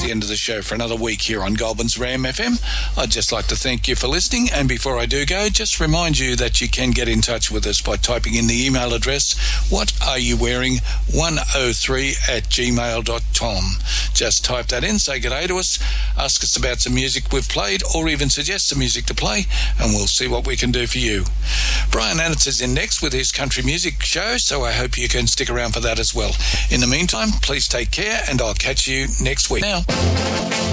the end of the show for another week here on Goulburn's Ram FM. I'd just like to thank you for listening, and before I do go, just remind you that you can get in touch with us by typing in the email address whatareyowearing103@gmail.com. Just type that in, say g'day to us, ask us about some music we've played, or even suggest some music to play, and we'll see what we can do for you. Brian Annitz is in next with his country music show, so I hope you can stick around for that as well. In the meantime, please take care, and I'll catch you next week. Now.